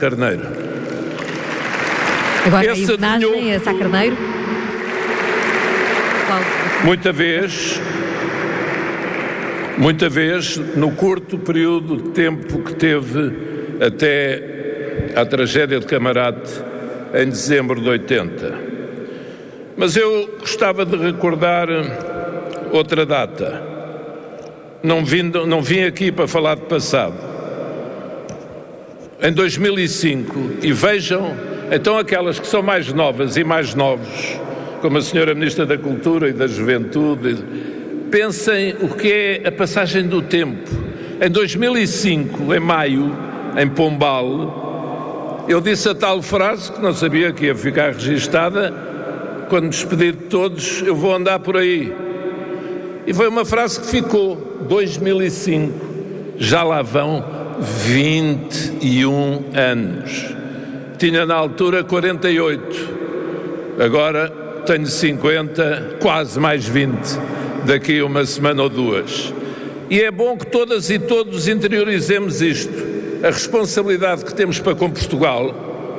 Carneiro. Agora a homenagem a Sá Carneiro. Muita vez, no curto período de tempo que teve até à tragédia de Camarate, em dezembro de 80. Mas eu gostava de recordar outra data. Não vim aqui para falar de passado. Em 2005, e vejam, então aquelas que são mais novas e mais novos, como a senhora Ministra da Cultura e da Juventude, pensem o que é a passagem do tempo. Em 2005, em maio, em Pombal, eu disse a tal frase que não sabia que ia ficar registada: quando me despedir de todos, eu vou andar por aí. E foi uma frase que ficou. 2005, já lá vão 21 anos. Tinha na altura 48, agora tenho 50, quase mais 20, daqui a uma semana ou duas. E é bom que todas e todos interiorizemos isto. A responsabilidade que temos para com Portugal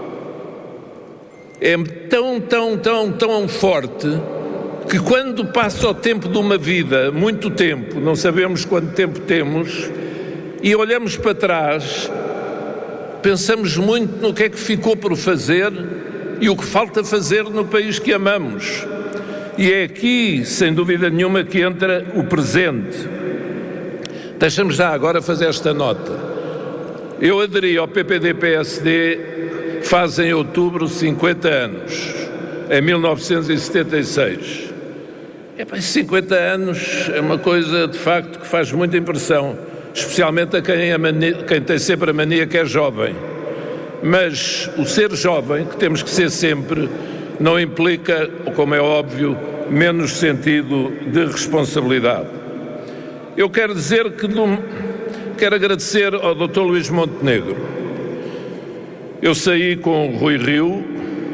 é tão forte que quando passa o tempo de uma vida, muito tempo, não sabemos quanto tempo temos, e olhamos para trás, pensamos muito no que é que ficou por fazer e o que falta fazer no país que amamos. E é aqui, sem dúvida nenhuma, que entra o presente. Deixa-me já agora fazer esta nota. Eu aderi ao PPD-PSD faz em outubro 50 anos, em 1976. 50 anos é uma coisa, de facto, que faz muita impressão, especialmente a quem tem sempre a mania que é jovem. Mas o ser jovem, que temos que ser sempre, não implica, como é óbvio, menos sentido de responsabilidade. Eu quero dizer que quero agradecer ao Dr. Luís Montenegro. Eu saí com o Rui Rio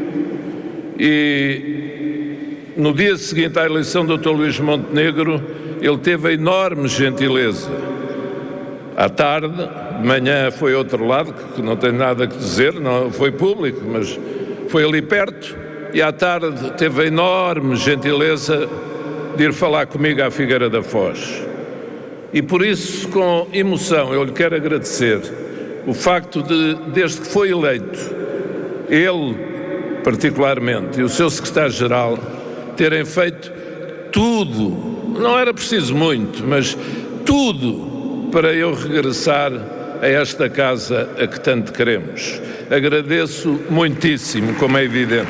e no dia seguinte à eleição do Dr. Luís Montenegro, ele teve a enorme gentileza. À tarde, de manhã foi outro lado, que não tem nada a dizer, não foi público, mas foi ali perto, e à tarde teve a enorme gentileza de ir falar comigo à Figueira da Foz. E por isso, com emoção, eu lhe quero agradecer o facto de, desde que foi eleito, ele particularmente e o seu secretário-geral terem feito tudo, não era preciso muito, mas tudo para eu regressar a esta casa a que tanto queremos. Agradeço muitíssimo, como é evidente.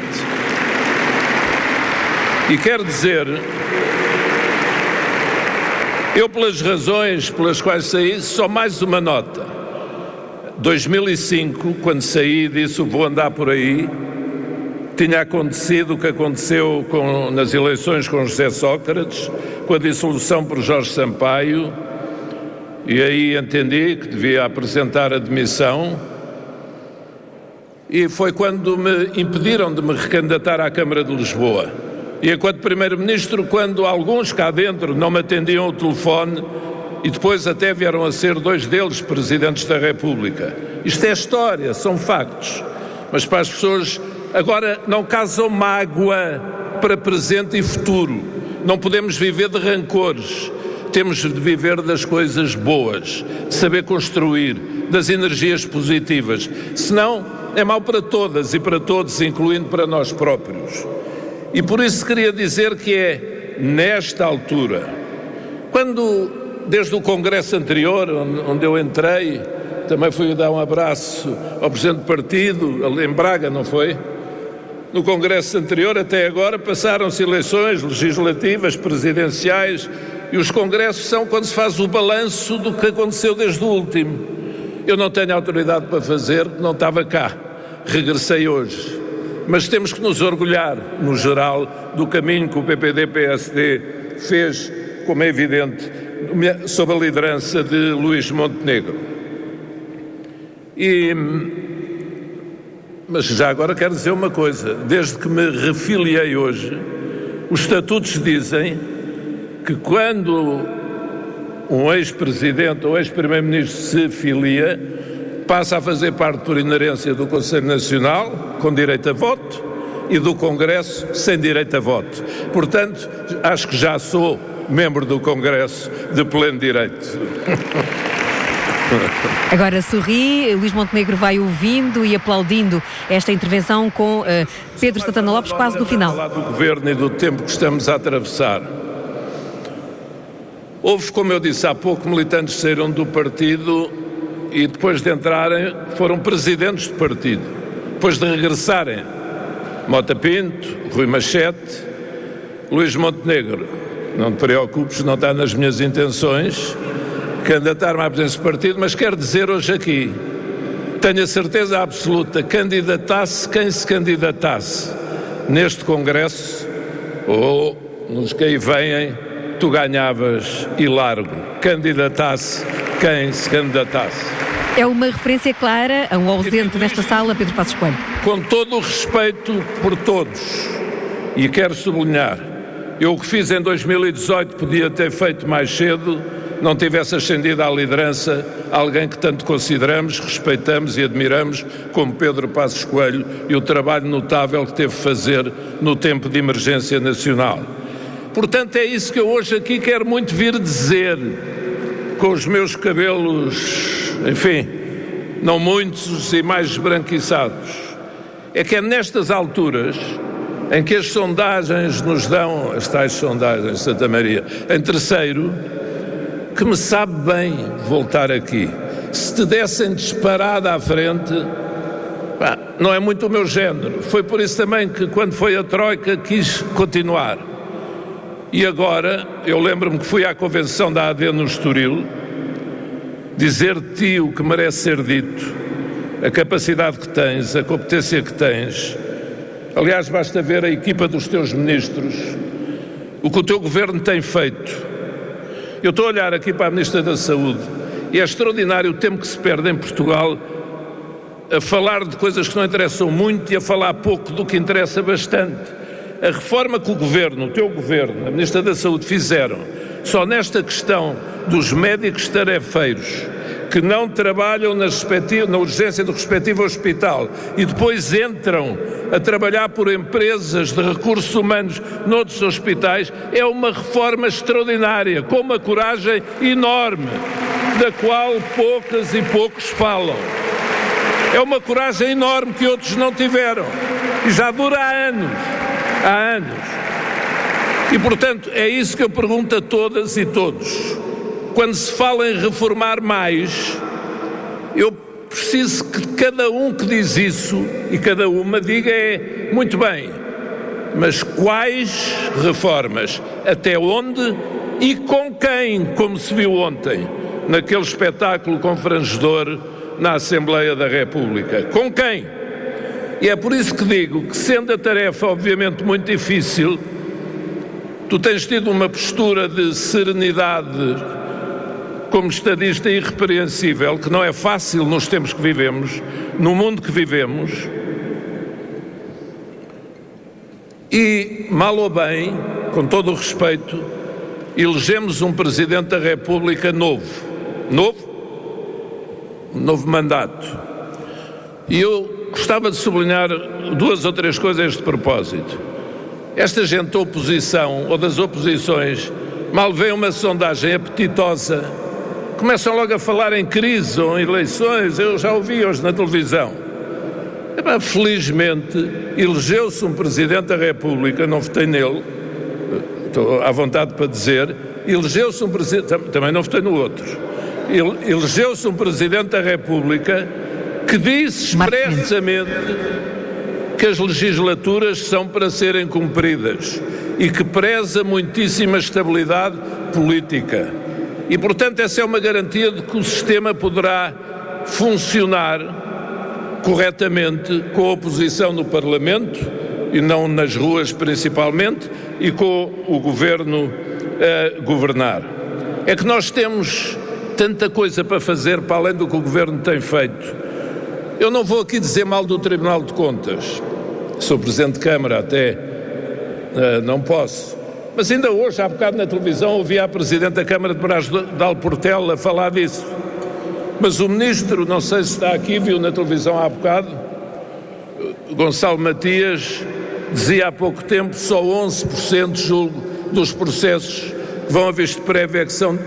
E quero dizer, eu pelas razões pelas quais saí, só mais uma nota. 2005, quando saí, disse vou andar por aí, tinha acontecido o que aconteceu nas eleições com José Sócrates, com a dissolução por Jorge Sampaio, e aí entendi que devia apresentar a demissão, e foi quando me impediram de me recandidatar à Câmara de Lisboa. E enquanto Primeiro-Ministro, quando alguns cá dentro não me atendiam o telefone, e depois até vieram a ser 2 deles Presidentes da República. Isto é história, são factos, mas para as pessoas agora não causam mágoa para presente e futuro. Não podemos viver de rancores. Temos de viver das coisas boas, de saber construir, das energias positivas. Senão é mau para todas e para todos, incluindo para nós próprios. E por isso queria dizer que é nesta altura, quando desde o congresso anterior, onde eu entrei, também fui dar um abraço ao presidente do partido, ali em Braga, não foi? No congresso anterior, até agora, passaram-se eleições legislativas, presidenciais, e os congressos são quando se faz o balanço do que aconteceu desde o último. Eu não tenho autoridade para fazer, não estava cá, regressei hoje. Mas temos que nos orgulhar, no geral, do caminho que o PPD-PSD fez, como é evidente, sob a liderança de Luís Montenegro. Mas já agora quero dizer uma coisa. Desde que me refiliei hoje, os estatutos dizem que quando um ex-presidente ou ex-primeiro-ministro se filia, passa a fazer parte por inerência do Conselho Nacional, com direito a voto, e do Congresso, sem direito a voto. Portanto, acho que já sou membro do Congresso de pleno direito. Agora sorri, Luís Montenegro vai ouvindo e aplaudindo esta intervenção com Pedro Santana Lopes quase no final. Falar do Governo e do tempo que estamos a atravessar. Houve, como eu disse há pouco, militantes que saíram do partido e depois de entrarem foram presidentes do partido. Depois de regressarem, Mota Pinto, Rui Machete, Luís Montenegro, não te preocupes, não está nas minhas intenções candidatar-me à presidência do partido, mas quero dizer hoje aqui, tenho a certeza absoluta, candidatasse quem se candidatasse neste Congresso ou nos que aí vêm, tu ganhavas e largo, candidatasse quem se candidatasse. É uma referência clara a um ausente nesta sala, Pedro Passos Coelho. Com todo o respeito por todos, e quero sublinhar, eu o que fiz em 2018 podia ter feito mais cedo, não tivesse ascendido à liderança alguém que tanto consideramos, respeitamos e admiramos como Pedro Passos Coelho e o trabalho notável que teve a fazer no tempo de emergência nacional. Portanto, é isso que eu hoje aqui quero muito vir dizer, com os meus cabelos, enfim, não muitos e mais esbranquiçados. É que é nestas alturas em que as sondagens nos dão, as tais sondagens de Santa Maria, em terceiro, que me sabe bem voltar aqui. Se te dessem disparada à frente, não é muito o meu género. Foi por isso também que, quando foi a Troika, quis continuar. E agora, eu lembro-me que fui à convenção da AD no Estoril, dizer-te o que merece ser dito, a capacidade que tens, a competência que tens. Aliás, basta ver a equipa dos teus ministros, o que o teu governo tem feito. Eu estou a olhar aqui para a Ministra da Saúde e é extraordinário o tempo que se perde em Portugal a falar de coisas que não interessam muito e a falar pouco do que interessa bastante. A reforma que o Governo, o teu Governo, a Ministra da Saúde fizeram, só nesta questão dos médicos tarefeiros que não trabalham na urgência do respectivo hospital e depois entram a trabalhar por empresas de recursos humanos noutros hospitais, é uma reforma extraordinária, com uma coragem enorme, da qual poucas e poucos falam. É uma coragem enorme que outros não tiveram e já dura há anos. E, portanto, é isso que eu pergunto a todas e todos. Quando se fala em reformar mais, eu preciso que cada um que diz isso e cada uma diga muito bem, mas quais reformas, até onde e com quem, como se viu ontem, naquele espetáculo confrangedor na Assembleia da República. Com quem? E é por isso que digo que, sendo a tarefa obviamente muito difícil, tu tens tido uma postura de serenidade como estadista irrepreensível, que não é fácil nos tempos que vivemos, no mundo que vivemos, e, mal ou bem, com todo o respeito, elegemos um Presidente da República novo mandato. E eu gostava de sublinhar duas ou três coisas a este propósito. Esta gente da oposição, ou das oposições, mal vê uma sondagem apetitosa, começam logo a falar em crise ou em eleições. Eu já ouvi hoje na televisão. Felizmente, elegeu-se um Presidente da República, não votei nele, estou à vontade para dizer, elegeu-se um Presidente, também não votei no outro, elegeu-se um Presidente da República que disse expressamente que as legislaturas são para serem cumpridas e que preza muitíssima estabilidade política. E, portanto, essa é uma garantia de que o sistema poderá funcionar corretamente com a oposição no Parlamento e não nas ruas principalmente, e com o Governo a governar. É que nós temos tanta coisa para fazer para além do que o Governo tem feito. Eu não vou aqui dizer mal do Tribunal de Contas, sou Presidente de Câmara até, não posso. Mas ainda hoje, há bocado na televisão, ouvi a Presidente da Câmara de Brás de Alportel a falar disso. Mas o ministro, não sei se está aqui, viu na televisão há bocado, Gonçalo Matias, dizia há pouco tempo só 11%, julgo, dos processos que vão a visto prévio é que são...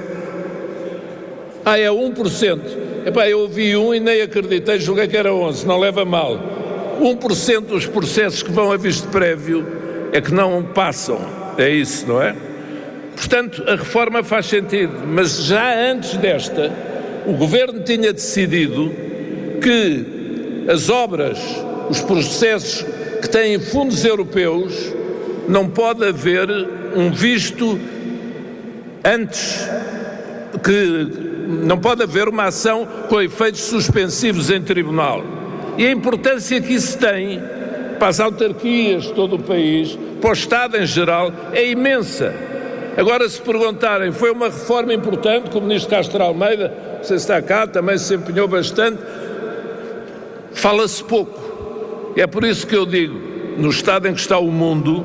é 1%. Eu ouvi e nem acreditei, julguei que era 11%, não leva mal. 1% dos processos que vão a visto prévio é que não passam. É isso, não é? Portanto, a reforma faz sentido, mas já antes desta, o Governo tinha decidido que as obras, os processos que têm fundos europeus, não pode haver um visto antes, que não pode haver uma ação com efeitos suspensivos em tribunal. E a importância que isso tem para as autarquias de todo o país, para o Estado em geral, é imensa. Agora, se perguntarem, foi uma reforma importante, que o ministro Castro Almeida, não sei se está cá, também se empenhou bastante, fala-se pouco. E é por isso que eu digo, no estado em que está o mundo,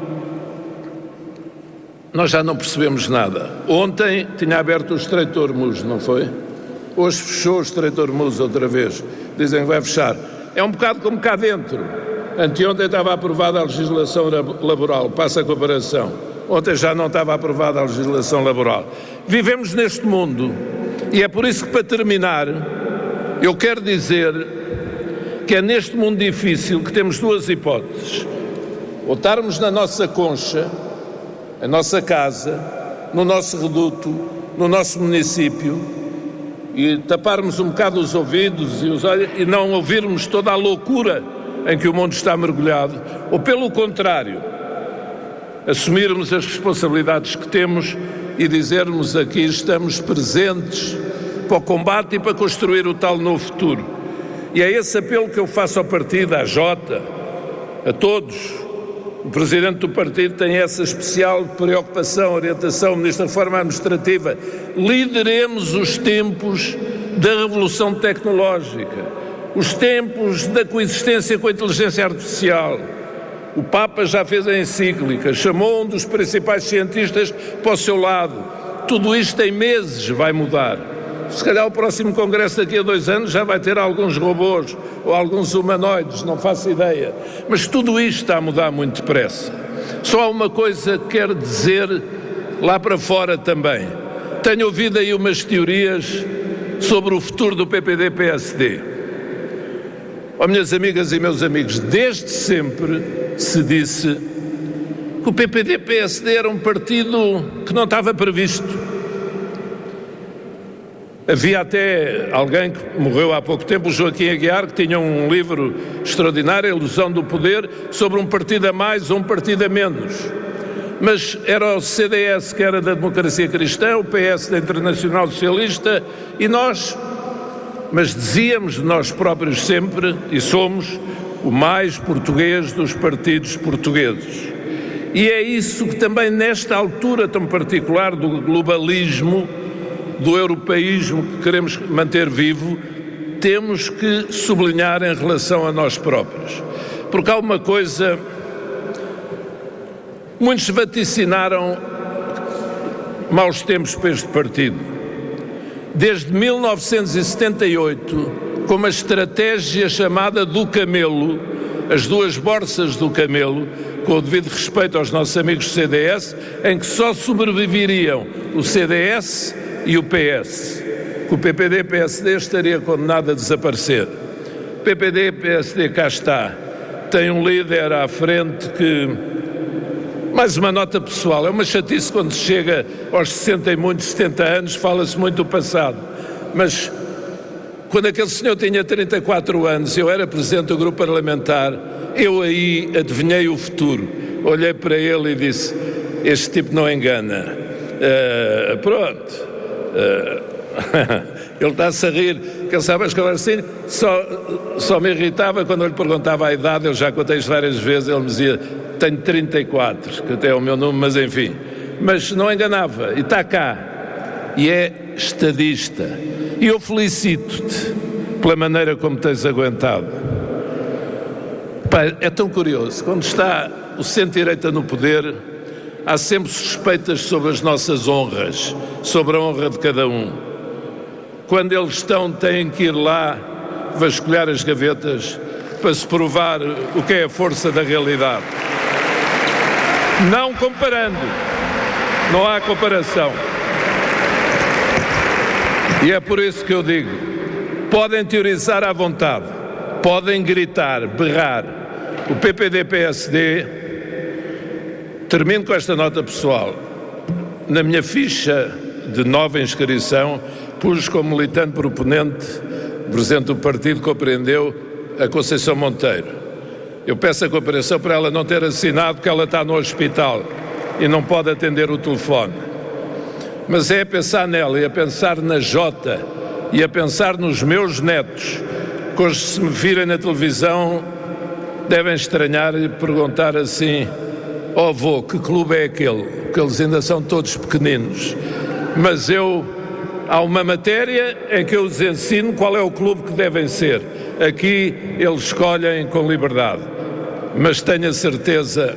nós já não percebemos nada. Ontem tinha aberto o Estreito de Hormuz, não foi? Hoje fechou o Estreito de Hormuz outra vez. Dizem que vai fechar. É um bocado como cá dentro. Anteontem estava aprovada a legislação laboral, passa a comparação. Ontem já não estava aprovada a legislação laboral. Vivemos neste mundo e é por isso que, para terminar, eu quero dizer que é neste mundo difícil que temos duas hipóteses. Ou estarmos na nossa concha, a nossa casa, no nosso reduto, no nosso município, e taparmos um bocado os ouvidos e os olhos e não ouvirmos toda a loucura em que o mundo está mergulhado, ou pelo contrário, assumirmos as responsabilidades que temos e dizermos aqui estamos presentes para o combate e para construir o tal novo futuro. E é esse apelo que eu faço ao partido, à Jota, a todos. O Presidente do partido tem essa especial preocupação, orientação, o Ministro da Reforma Administrativa. Lideremos os tempos da revolução tecnológica, os tempos da coexistência com a inteligência artificial. O Papa já fez a encíclica, chamou um dos principais cientistas para o seu lado. Tudo isto em meses vai mudar. Se calhar o próximo congresso daqui a 2 anos já vai ter alguns robôs ou alguns humanoides, não faço ideia. Mas tudo isto está a mudar muito depressa. Só há uma coisa que quero dizer lá para fora também. Tenho ouvido aí umas teorias sobre o futuro do PPD-PSD. Minhas amigas e meus amigos, desde sempre se disse que o PPD-PSD era um partido que não estava previsto. Havia até alguém que morreu há pouco tempo, o Joaquim Aguiar, que tinha um livro extraordinário, A Ilusão do Poder, sobre um partido a mais ou um partido a menos. Mas era o CDS que era da Democracia Cristã, o PS da Internacional Socialista e nós, mas dizíamos nós próprios sempre, e somos, o mais português dos partidos portugueses. E é isso que também nesta altura tão particular do globalismo, do europeísmo que queremos manter vivo, temos que sublinhar em relação a nós próprios. Porque há uma coisa, muitos vaticinaram maus tempos para este partido. Desde 1978, com uma estratégia chamada do camelo, as duas borsas do camelo, com o devido respeito aos nossos amigos do CDS, em que só sobreviveriam o CDS e o PS, que o PPD-PSD estaria condenado a desaparecer. O PPD-PSD cá está, tem um líder à frente que, mais uma nota pessoal, é uma chatice quando se chega aos 60 e muitos, 70 anos, fala-se muito do passado, mas quando aquele senhor tinha 34 anos, eu era presidente do grupo parlamentar, eu aí adivinhei o futuro, olhei para ele e disse, este tipo não engana. Pronto. Ele está-se a rir, que ele sabe as coisas assim, só me irritava quando eu lhe perguntava a idade, eu já contei isto várias vezes, ele me dizia, tenho 34, que até é o meu número, mas enfim, mas não enganava, e está cá, e é estadista, e eu felicito-te pela maneira como tens aguentado. Pai, é tão curioso, quando está o centro-direita no poder, há sempre suspeitas sobre as nossas honras, sobre a honra de cada um. quando eles têm que ir lá vasculhar as gavetas para se provar o que é a força da realidade. Não comparando, não há comparação. E é por isso que eu digo, podem teorizar à vontade, podem gritar, berrar. O PPD-PSD, termino com esta nota pessoal, na minha ficha de nova inscrição, pus como militante proponente, presidente do partido, compreendeu a Conceição Monteiro. Eu peço a compreensão para ela não ter assinado, porque ela está no hospital e não pode atender o telefone. Mas é a pensar nela e a pensar na Jota e a pensar nos meus netos, que hoje se me virem na televisão devem estranhar e perguntar assim: ó avô, que clube é aquele? Porque eles ainda são todos pequeninos. Mas há uma matéria em que eu os ensino qual é o clube que devem ser. Aqui eles escolhem com liberdade. Mas tenho a certeza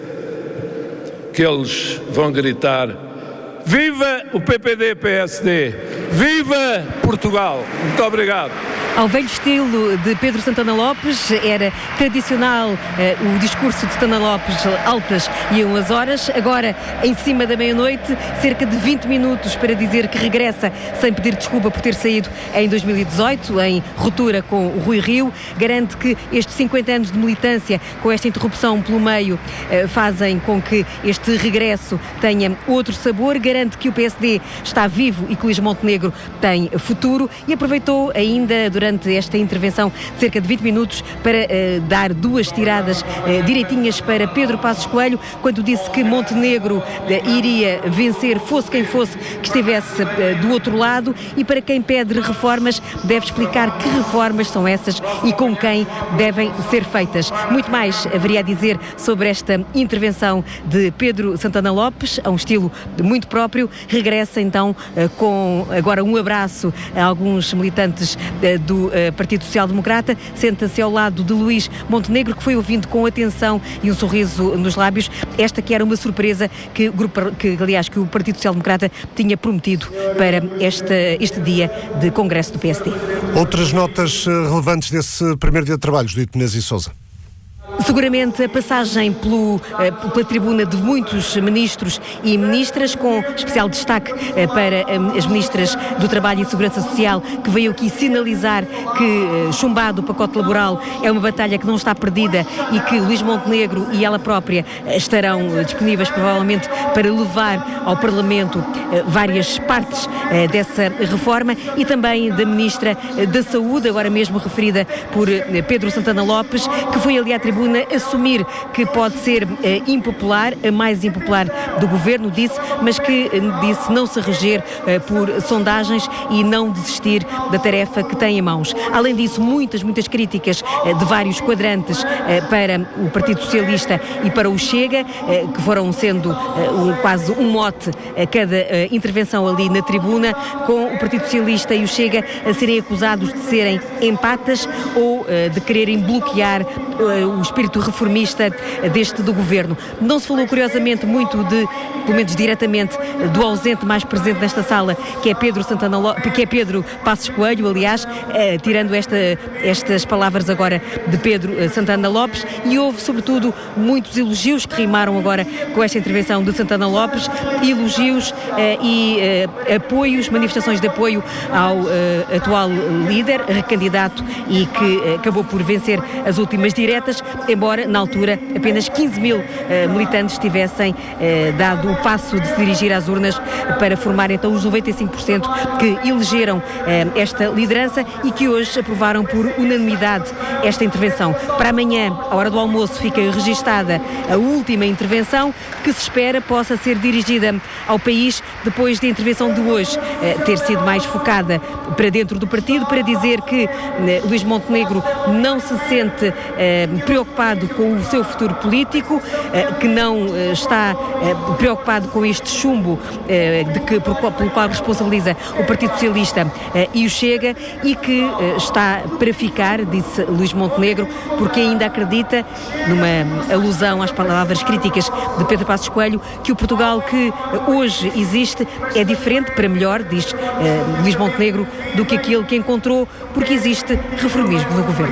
que eles vão gritar: viva o PPD-PSD! Viva Portugal! Muito obrigado. Ao velho estilo de Pedro Santana Lopes, era tradicional o discurso de Santana Lopes, altas iam as horas, agora em cima da meia-noite, cerca de 20 minutos para dizer que regressa sem pedir desculpa por ter saído em 2018, em ruptura com o Rui Rio, garante que estes 50 anos de militância, com esta interrupção pelo meio, fazem com que este regresso tenha outro sabor, garante que o PSD está vivo e que Luís Montenegro tem futuro e aproveitou ainda durante esta intervenção de cerca de 20 minutos para dar duas tiradas direitinhas para Pedro Passos Coelho, quando disse que Montenegro iria vencer, fosse quem fosse que estivesse do outro lado, e para quem pede reformas deve explicar que reformas são essas e com quem devem ser feitas. Muito mais haveria a dizer sobre esta intervenção de Pedro Santana Lopes, a um estilo muito próprio. Regressa então com agora um abraço a alguns militantes do Partido Social Democrata, senta-se ao lado de Luís Montenegro, que foi ouvindo com atenção e um sorriso nos lábios esta que era uma surpresa que o Partido Social Democrata tinha prometido para este dia de Congresso do PSD. Outras notas relevantes desse primeiro dia de trabalhos do Inês e Sousa? Seguramente a passagem pela tribuna de muitos ministros e ministras, com especial destaque para as ministras do Trabalho e Segurança Social, que veio aqui sinalizar que chumbado o pacote laboral é uma batalha que não está perdida e que Luís Montenegro e ela própria estarão disponíveis provavelmente para levar ao Parlamento várias partes dessa reforma, e também da Ministra da Saúde, agora mesmo referida por Pedro Santana Lopes, que foi ali à tribuna assumir que pode ser impopular, a mais impopular do governo, mas que disse não se reger por sondagens e não desistir da tarefa que tem em mãos. Além disso, muitas críticas de vários quadrantes para o Partido Socialista e para o Chega, que foram sendo quase um mote a cada intervenção ali na tribuna, com o Partido Socialista e o Chega a serem acusados de serem empatas ou de quererem bloquear o espírito reformista do governo. Não se falou, curiosamente, muito pelo menos diretamente, do ausente mais presente nesta sala, que é Pedro Passos Coelho, aliás, tirando estas palavras agora de Pedro Santana Lopes, e houve, sobretudo, muitos elogios que rimaram agora com esta intervenção de Santana Lopes, elogios e apoios, manifestações de apoio ao atual líder, recandidato, e que acabou por vencer as últimas diretas, embora na altura apenas 15 mil militantes tivessem dado o passo de se dirigir às urnas para formar então os 95% que elegeram esta liderança e que hoje aprovaram por unanimidade esta intervenção. Para amanhã, à hora do almoço, fica registada a última intervenção, que se espera possa ser dirigida ao país depois da intervenção de hoje ter sido mais focada para dentro do partido, para dizer que Luís Montenegro não se sente preocupado preocupado com o seu futuro político, que não está preocupado com este chumbo pelo qual responsabiliza o Partido Socialista e o Chega, e que está para ficar, disse Luís Montenegro, porque ainda acredita, numa alusão às palavras críticas de Pedro Passos Coelho, que o Portugal que hoje existe é diferente para melhor, diz Luís Montenegro, do que aquele que encontrou, porque existe reformismo no governo.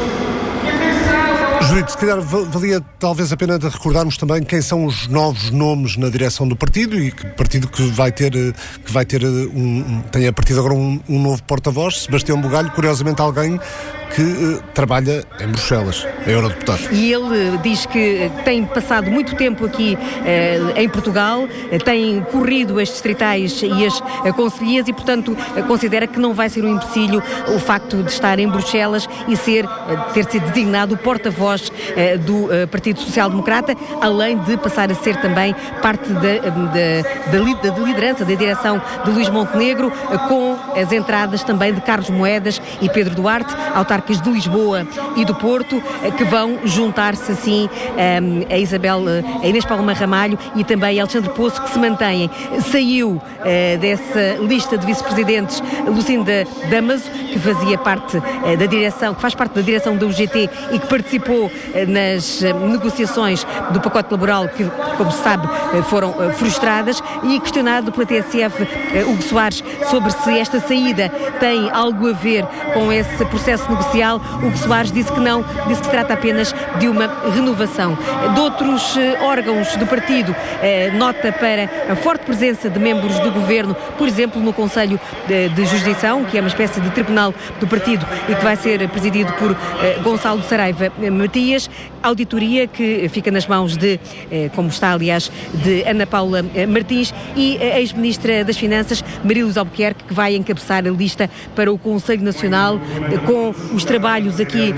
Judite, se calhar valia talvez a pena de recordarmos também quem são os novos nomes na direção do partido, e que partido que vai ter tem a partir de agora um novo porta-voz, Sebastião Bugalho, curiosamente alguém que trabalha em Bruxelas, é eurodeputado. E ele diz que tem passado muito tempo aqui em Portugal, tem corrido as distritais e as concelhias e, portanto, considera que não vai ser um empecilho o facto de estar em Bruxelas e ter sido designado o porta-voz do Partido Social Democrata, além de passar a ser também parte da liderança, da direção de Luís Montenegro, com as entradas também de Carlos Moedas e Pedro Duarte, autarcas de Lisboa e do Porto, que vão juntar-se assim a Inês Palma Ramalho e também a Alexandre Poço, que se mantêm. Saiu dessa lista de vice-presidentes Lucinda Damaso, que fazia parte da direção, que faz parte da direção da UGT e que participou nas negociações do pacote laboral que, como se sabe, foram frustradas, e questionado pela TSF Hugo Soares sobre se esta saída tem algo a ver com esse processo negocial, Hugo Soares disse que não, disse que se trata apenas de uma renovação. De outros órgãos do partido, nota para a forte presença de membros do governo, por exemplo, no Conselho de Jurisdição, que é uma espécie de tribunal do partido e que vai ser presidido por Gonçalo Saraiva Matias. Auditoria que fica nas mãos de, como está aliás, de Ana Paula Martins, e a ex-ministra das Finanças, Maria Luz Albuquerque, que vai encabeçar a lista para o Conselho Nacional, com os trabalhos aqui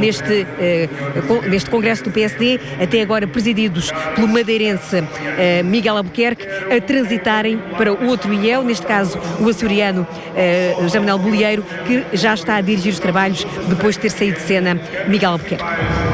neste Congresso do PSD, até agora presididos pelo madeirense Miguel Albuquerque, a transitarem para o outro ilhéu, neste caso o açoriano José Manuel Bolieiro, que já está a dirigir os trabalhos depois de ter saído de cena Miguel Albuquerque.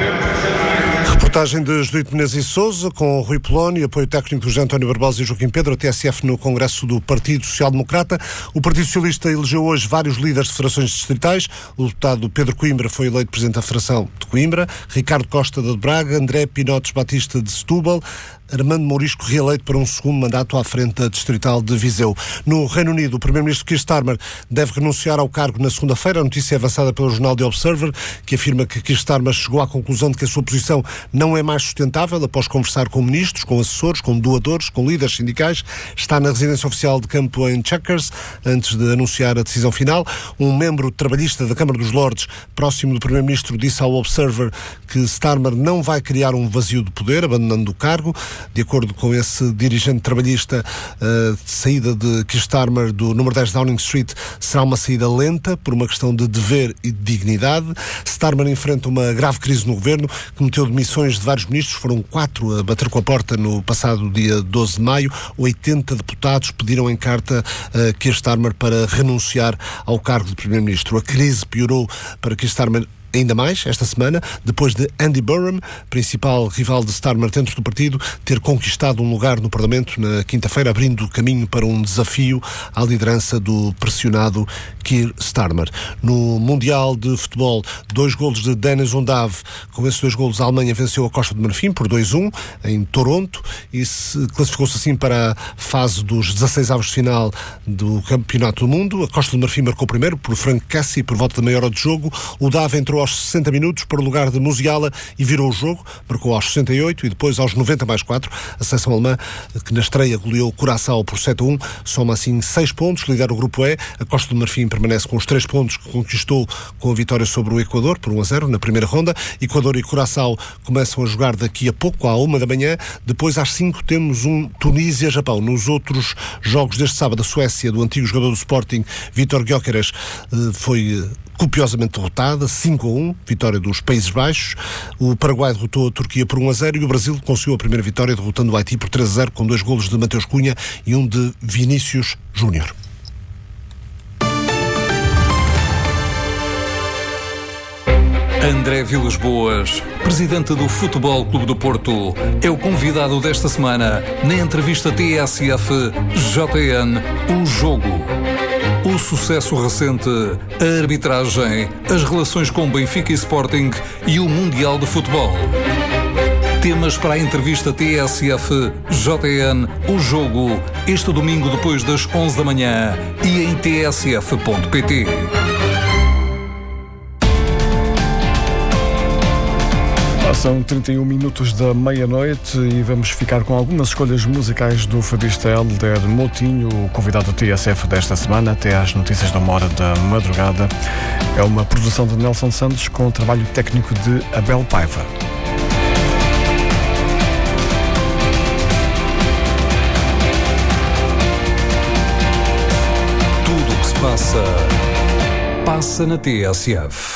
Reportagem de Judite Menezes e Sousa, com Rui Polónio, apoio técnico de José António Barbosa e Joaquim Pedro, a TSF no Congresso do Partido Social Democrata. O Partido Socialista elegeu hoje vários líderes de federações distritais. O deputado Pedro Coimbra foi eleito Presidente da Federação de Coimbra, Ricardo Costa de Braga, André Pinotes Batista de Setúbal, Armando Mourisco reeleito para um segundo mandato à frente da Distrital de Viseu. No Reino Unido, o Primeiro-Ministro Keir Starmer deve renunciar ao cargo na segunda-feira. A notícia é avançada pelo jornal The Observer, que afirma que Keir Starmer chegou à conclusão de que a sua posição não é mais sustentável após conversar com ministros, com assessores, com doadores, com líderes sindicais. Está na residência oficial de campo em Chequers, antes de anunciar a decisão final. Um membro trabalhista da Câmara dos Lordes, próximo do Primeiro-Ministro, disse ao Observer que Starmer não vai criar um vazio de poder, abandonando o cargo. De acordo com esse dirigente trabalhista, a saída de Keir Starmer do número 10 Downing Street será uma saída lenta, por uma questão de dever e de dignidade. Starmer enfrenta uma grave crise no governo, que meteu demissões de vários ministros. Foram 4 a bater com a porta no passado dia 12 de maio. 80 deputados pediram em carta a Keir Starmer para renunciar ao cargo de Primeiro-Ministro. A crise piorou para Keir Starmer ainda mais esta semana, depois de Andy Burnham, principal rival de Starmer dentro do partido, ter conquistado um lugar no Parlamento na quinta-feira, abrindo caminho para um desafio à liderança do pressionado Keir Starmer. No Mundial de Futebol, 2 golos de Denis Undav. Com esses 2 golos, a Alemanha venceu a Costa do Marfim por 2-1 em Toronto e classificou-se assim para a fase dos 16avos de final do Campeonato do Mundo. A Costa do Marfim marcou primeiro por Frank Cassie por volta da meia hora de jogo. O Dav entrou aos 60 minutos para o lugar de Musiala e virou o jogo, marcou aos 68 e depois aos 90+4. A seleção alemã, que na estreia goleou Curaçao por 7-1, soma assim 6 pontos, lidera o grupo E. A Costa do Marfim permanece com os 3 pontos que conquistou com a vitória sobre o Equador por 1-0 na primeira ronda. Equador e Curaçao começam a jogar daqui a pouco, à 1 da manhã. Depois às 5 temos um Tunísia-Japão. Nos outros jogos deste sábado, a Suécia, do antigo jogador do Sporting, Vítor Gyökeres, foi copiosamente derrotada, 5-1, vitória dos Países Baixos. O Paraguai derrotou a Turquia por 1-0 e o Brasil conseguiu a primeira vitória derrotando o Haiti por 3-0 com 2 golos de Mateus Cunha e um de Vinícius Júnior. André Vilas-Boas, presidente do Futebol Clube do Porto, é o convidado desta semana na entrevista TSF-JN O Jogo. O sucesso recente, a arbitragem, as relações com Benfica e Sporting e o Mundial de Futebol. Temas para a entrevista TSF-JN O Jogo, este domingo depois das 11 da manhã e em tsf.pt. São 31 minutos da meia-noite e vamos ficar com algumas escolhas musicais do fadista Hélder Moutinho, o convidado do TSF desta semana, até às notícias da 1h da madrugada. É uma produção de Nelson Santos com o trabalho técnico de Abel Paiva. Tudo o que se passa, passa na TSF.